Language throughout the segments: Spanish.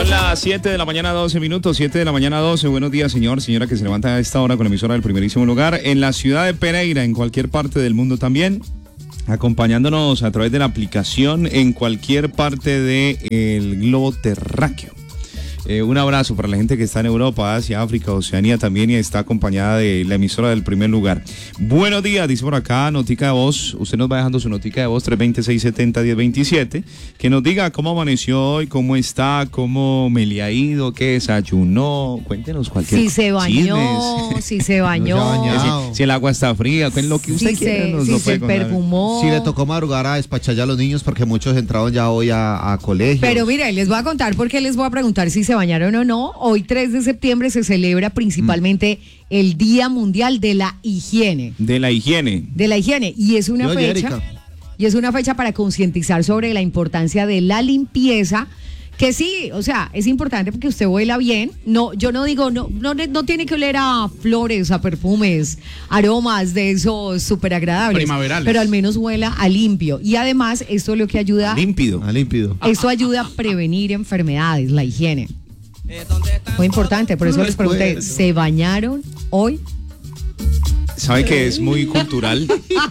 Son las 7 de la mañana, 12 minutos, 7 de la mañana, 12. Buenos días, señora que se levanta a esta hora con la emisora del primerísimo lugar. En la ciudad de Pereira, en cualquier parte del mundo también, acompañándonos a través de la aplicación en cualquier parte del globo terráqueo. Un abrazo para la gente que está en Europa, Asia, África, Oceanía también, y está acompañada de la emisora del primer lugar. Buenos días, dice por acá, notica de voz. Usted nos va dejando su notica de voz, 320-670-1027. Que nos diga cómo amaneció hoy, cómo está, cómo me le ha ido, qué desayunó. Cuéntenos cualquier cosa. Si se bañó, si se bañó. Si el agua está fría, lo que usted quiera nos lo puede contar. Perfumó. Si le tocó madrugar a despachar ya a los niños, porque muchos entraron ya hoy a colegios. Pero mire, les voy a contar porque les voy a preguntar si se bañaron o no. Hoy 3 de septiembre se celebra principalmente el Día Mundial de la Higiene. De la higiene. De la higiene. Y es una fecha. Erika. Y es una fecha para concientizar sobre la importancia de la limpieza. Que sí, o sea, es importante porque usted huela bien. No, yo no digo, no tiene que oler a flores, a perfumes, aromas de esos súper agradables. Primaverales. Pero al menos huela a limpio. Y además, esto es lo que ayuda. Límpido. Esto ayuda a prevenir enfermedades, la higiene. Muy importante, por eso les pregunté, ¿se bañaron hoy? ¿Sabe que es muy cultural?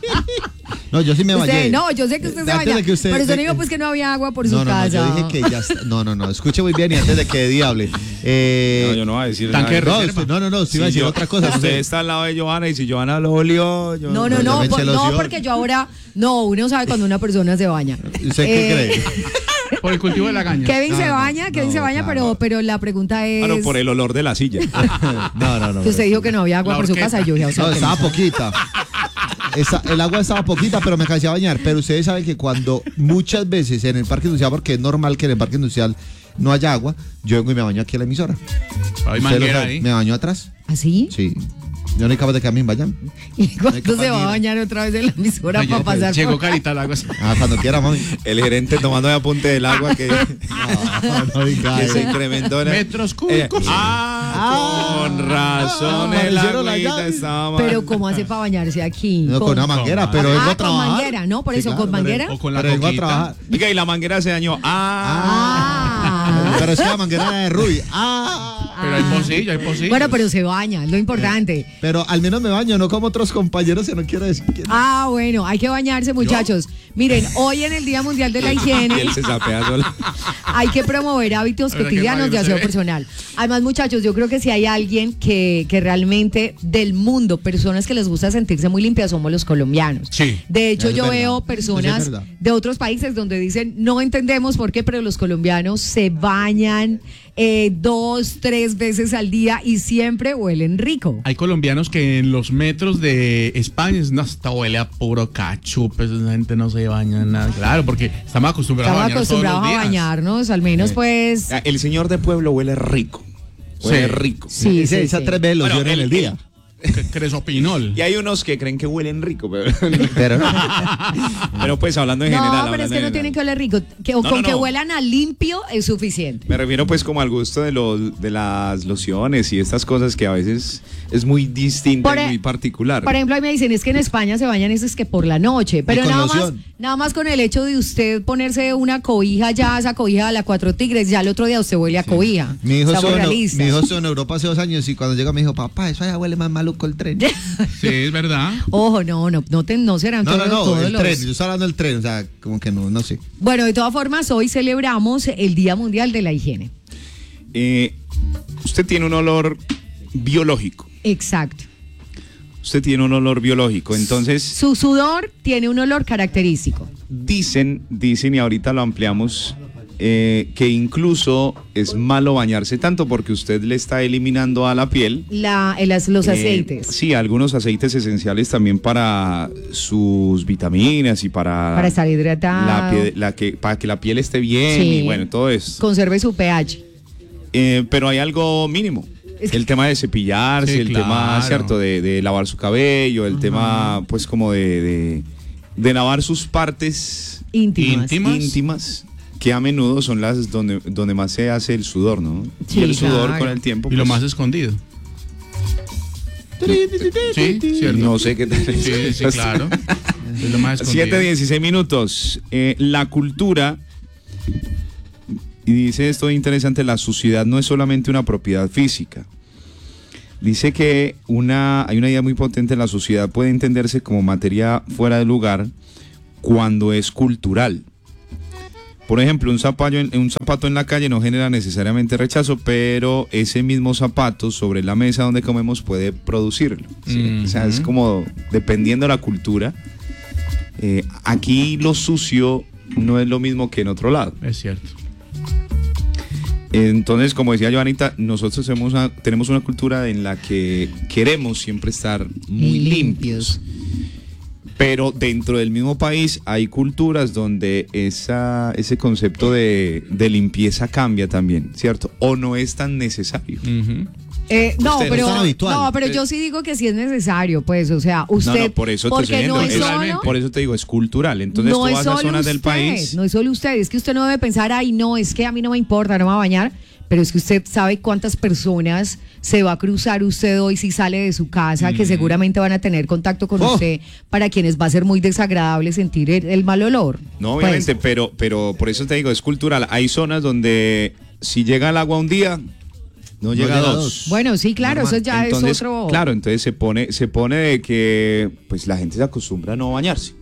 No, yo sí me bañé. No, yo sé que usted se baña, pero usted dijo pues que no había agua por su casa. No, yo dije que ya está. No, escuche muy bien y antes de que Eddie hable. No, yo no voy a decir nada. Usted iba a decir otra cosa. Usted está al lado de Johanna y si Johanna lo olió... No, porque yo ahora... No, uno sabe cuando una persona se baña. ¿Usted qué cree? Por el cultivo de la caña. Kevin se baña, claro. pero la pregunta es... Bueno, por el olor de la silla. No. Usted dijo que no había agua por su casa y yo dije... Estaba poquita. El agua estaba poquita, pero me alcancé a bañar. Pero ustedes saben que cuando muchas veces en el parque industrial, porque es normal que en el parque industrial no haya agua, yo vengo y me baño aquí a la emisora. Hay manguera ahí. Me baño atrás. ¿Ah, sí? Sí. Yo no hay capaz de que a mí me vayan. ¿Y cuándo se va a bañar otra vez en la emisora para pasar? Llegó carita el agua. Cuando quiera, mami. El gerente tomando de apunte del agua que se incrementó. Metros cúbicos. Con razón el agüita estaba mal. Pero ¿cómo hace para bañarse aquí? No, con una manguera, pero vengo a trabajar. Con manguera, ¿no? Por eso, claro, ¿con manguera? O con la vengo a coquita. trabajar. Oiga, y la manguera se dañó. Pero es que la manguera era de Ruby. Pero hay pocillo. Bueno, pero se baña, es lo importante. Pero al menos me baño, no como otros compañeros, que no quiero decir quién. Bueno, hay que bañarse, muchachos. Miren, hoy en el Día Mundial de la Higiene, Y él se sapea solo. hay que promover hábitos cotidianos de aseo personal. Además, muchachos, yo creo que si hay alguien que realmente del mundo, personas que les gusta sentirse muy limpias, somos los colombianos. Sí. De hecho, Es yo verdad. veo personas de otros países donde dicen, no entendemos por qué, pero los colombianos se bañan 2, 3 veces al día y siempre huelen rico. Hay colombianos que en los metros de España, no, hasta huele a puro cachupe, esa gente no se baña nada. Claro, porque estamos acostumbrados a bañarnos, al menos pues... El señor de pueblo huele rico. Huele rico. Sí, Se dice 3 veces Bueno, en el día. Cresopinol. Y hay unos que creen que huelen rico, Pero no. pero pues hablando en No, general. pero es que no general. tienen que oler rico. Que huelan a limpio es suficiente. Me refiero pues como al gusto de las lociones y estas cosas que a veces es muy distinta y muy particular. Por ejemplo, ahí me dicen, es que en España se bañan es que por la noche, pero nada más con el hecho de usted ponerse una cobija, ya esa cobija a la 4 Tigres, ya el otro día usted huele a cobija. Mi hijo Seamos estuvo realistas. en Europa hace 2 años y cuando llega me dijo, papá, eso allá huele más maluco el tren. Sí, es verdad. Ojo, no serán todos el los... tren, yo estoy hablando del tren, o sea, como que no sé. Bueno, de todas formas, hoy celebramos el Día Mundial de la Higiene. Usted tiene un olor biológico. Exacto. Usted tiene un olor biológico, entonces... Su sudor tiene un olor característico. Dicen, y ahorita lo ampliamos, que incluso es malo bañarse tanto porque usted le está eliminando a la piel... Los aceites. Sí, algunos aceites esenciales también para sus vitaminas y para estar hidratado. Para que la piel esté bien, Sí. y bueno, todo eso. Conserve su pH. Pero hay algo mínimo. El tema de cepillarse, Sí, el claro. tema, ¿cierto? De lavar su cabello, el tema, pues, como de lavar sus partes íntimas, que a menudo son las donde más se hace el sudor, ¿no? Sí, y el sudor claro. con el tiempo. Y lo pues, más escondido. Sí, cierto. no sé qué tal. Sí, claro. Es lo más escondido. 7:16. La cultura Y dice esto interesante, la suciedad no es solamente una propiedad física. Dice que hay una idea muy potente, la suciedad puede entenderse como materia fuera de lugar cuando es cultural. Por ejemplo, un zapato en la calle no genera necesariamente rechazo, pero ese mismo zapato sobre la mesa donde comemos puede producirlo. ¿Sí? O sea, es como dependiendo de la cultura. Aquí lo sucio no es lo mismo que en otro lado. Es cierto. Entonces, como decía Joanita, nosotros tenemos una cultura en la que queremos siempre estar muy limpios. Pero dentro del mismo país hay culturas donde ese concepto de limpieza cambia también, ¿cierto? O no es tan necesario. No, pero yo sí digo que sí es necesario, pues, o sea, usted... No, por eso te porque estoy diciendo, por eso te digo, es cultural. Entonces no tú vas a zonas del país... No es solo usted, es que usted no debe pensar, ay, no, es que a mí no me importa, no me va a bañar, pero es que usted sabe cuántas personas se va a cruzar usted hoy si sale de su casa, que seguramente van a tener contacto con usted, para quienes va a ser muy desagradable sentir el mal olor. No, obviamente, pues, pero por eso te digo, es cultural. Hay zonas donde si llega el agua un día... No llega a dos. Bueno, sí, claro, normal. Eso ya entonces, es otro... Claro, entonces se pone de que pues la gente se acostumbra a no bañarse.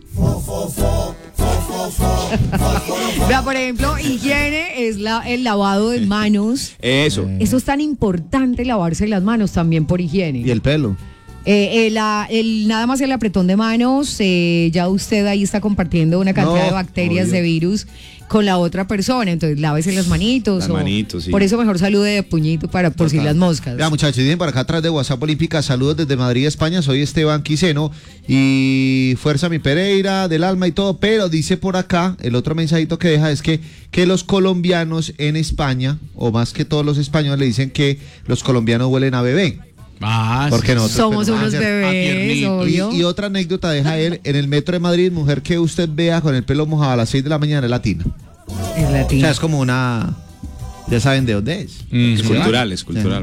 Vea, por ejemplo, higiene es el lavado de manos. Eso. Eso es tan importante, lavarse las manos también por higiene. Y el pelo. Nada más el apretón de manos, ya usted ahí está compartiendo una cantidad de bacterias, obvio, de virus con la otra persona, entonces lávese las manitos. Sí. Por eso mejor salude de puñito por si las moscas. Ya, muchachos, dicen por acá atrás de WhatsApp Olímpica, saludos desde Madrid, España, soy Esteban Quiseno y fuerza mi Pereira, del alma y todo, pero dice por acá, el otro mensajito que deja es que los colombianos en España, o más que todos los españoles, le dicen que los colombianos huelen a bebé. Porque nosotros somos unos bebés, obvio. Y otra anécdota deja él, en el metro de Madrid, mujer que usted vea con el pelo mojado a las 6 de la mañana es latina. Es latina. O sea, es como una... Ya saben de dónde es. Es cultural.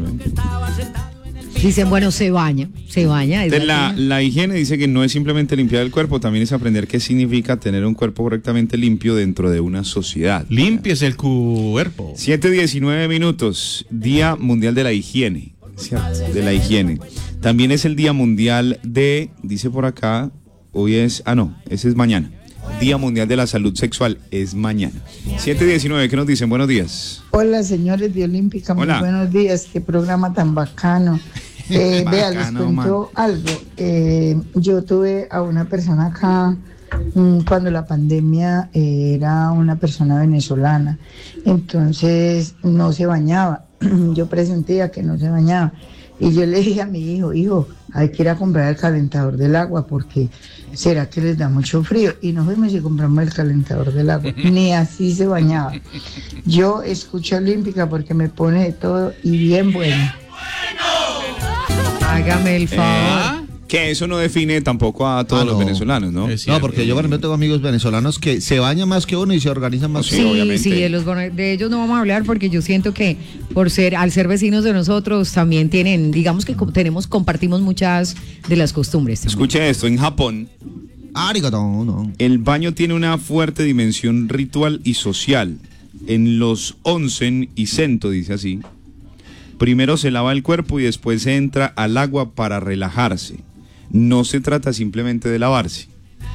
Dicen, bueno, se baña. Entonces, la higiene dice que no es simplemente limpiar el cuerpo, también es aprender qué significa tener un cuerpo correctamente limpio dentro de una sociedad. Limpies el cuerpo. 7:19 minutos, Día Mundial de la Higiene. ¿Cierto? De la higiene. También es el Día Mundial dice por acá, ese es mañana. Día Mundial de la Salud Sexual es mañana. 7:19, ¿qué nos dicen? Buenos días. Hola, señores de Olímpica, muy buenos días, qué programa tan bacano. Vea, les cuento algo. Yo tuve a una persona acá cuando la pandemia, era una persona venezolana, entonces no se bañaba. Yo presentía que no se bañaba y yo le dije a mi hijo, hay que ir a comprar el calentador del agua porque será que les da mucho frío, y nos fuimos y compramos el calentador del agua. Ni así se bañaba. Yo escucho Olímpica porque me pone de todo y bien bueno. Hágame el favor. Que eso no define tampoco a todos los venezolanos, ¿no? No, porque yo por ejemplo tengo amigos venezolanos que se bañan más que uno y se organizan más que uno. Obviamente. Sí, de ellos no vamos a hablar porque yo siento que al ser vecinos de nosotros también tienen, digamos que compartimos muchas de las costumbres. Escuche esto, en Japón el baño tiene una fuerte dimensión ritual y social. En los onsen y sento, dice así, primero se lava el cuerpo y después se entra al agua para relajarse. No se trata simplemente de lavarse.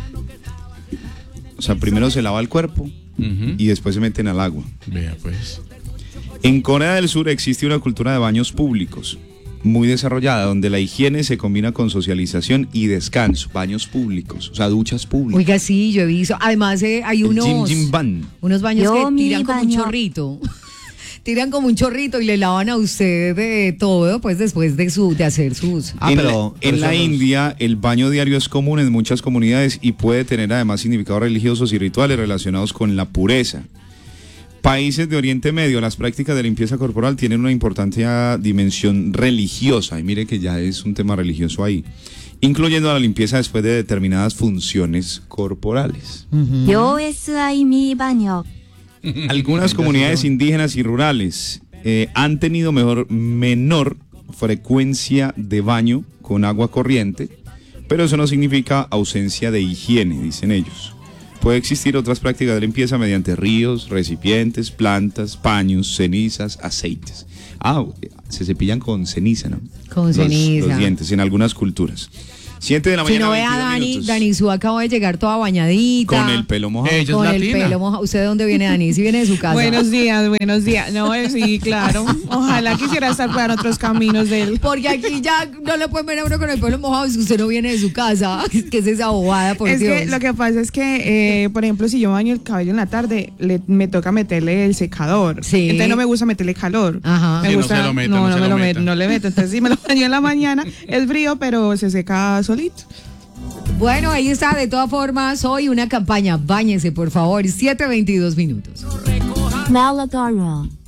O sea, primero se lava el cuerpo y después se meten al agua. Vea pues. En Corea del Sur existe una cultura de baños públicos muy desarrollada, donde la higiene se combina con socialización y descanso. Baños públicos, o sea, duchas públicas. Oiga, sí, yo he visto. Además, hay unos baños que tiran como un chorrito. Tiran como un chorrito y le lavan a usted de todo, pues después de hacer sus... En la India, el baño diario es común en muchas comunidades y puede tener además significados religiosos y rituales relacionados con la pureza. Países de Oriente Medio, las prácticas de limpieza corporal tienen una importante dimensión religiosa, y mire que ya es un tema religioso ahí, incluyendo la limpieza después de determinadas funciones corporales. Yo soy mi baño. Algunas comunidades indígenas y rurales han tenido menor frecuencia de baño con agua corriente, pero eso no significa ausencia de higiene, dicen ellos. Puede existir otras prácticas de limpieza mediante ríos, recipientes, plantas, paños, cenizas, aceites. Se cepillan con ceniza, ¿no? Con ceniza. Los dientes en algunas culturas. 7 de la Si mañana. no ve a Dani Su acaba de llegar toda bañadita. Con el pelo mojado. Ella es Con el latina. pelo mojado. ¿Usted de dónde viene, Dani? ¿Si viene de su casa? Buenos días. No, sí, claro. Ojalá quisiera estar por otros caminos de él. Porque aquí ya no le pueden ver a uno con el pelo mojado si usted no viene de su casa. ¿Qué es esa bobada, por Es Dios? que lo que pasa es que, por ejemplo, si yo baño el cabello en la tarde, me toca meterle el secador. Sí. Entonces no me gusta meterle calor. Ajá. Me Que no gusta, se lo meta, no no se me lo lo meta. no le meto. Entonces si me lo baño en la mañana, es frío, pero se seca solito. Bueno, ahí está. De todas formas, hoy una campaña. Báñese, por favor. 7:22 minutos. Malagaro.